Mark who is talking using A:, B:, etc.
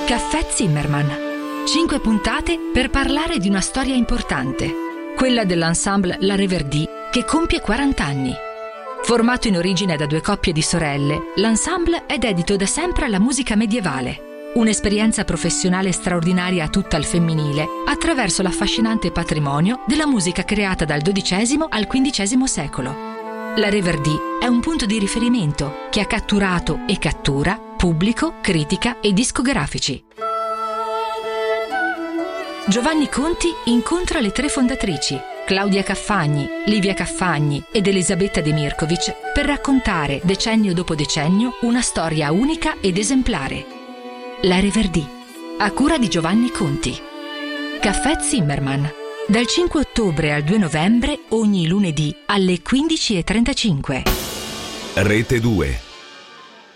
A: Caffè Zimmermann. 5 puntate per parlare di una storia importante, quella dell'ensemble La Reverdy, che compie 40 anni. Formato in origine da 2 coppie di sorelle, l'ensemble è dedito da sempre alla musica medievale. Un'esperienza professionale straordinaria tutta al femminile, attraverso l'affascinante patrimonio della musica creata dal XII al XV secolo. La Reverdy è un punto di riferimento che ha catturato e cattura pubblico, critica e discografici. Giovanni Conti incontra le 3 fondatrici, Claudia Caffagni, Livia Caffagni ed Elisabetta De Mirkovic, per raccontare, decennio dopo decennio, una storia unica ed esemplare. La Reverdy, a cura di Giovanni Conti. Caffè Zimmermann, dal 5 ottobre al 2 novembre, ogni lunedì alle 15:35.
B: Rete 2.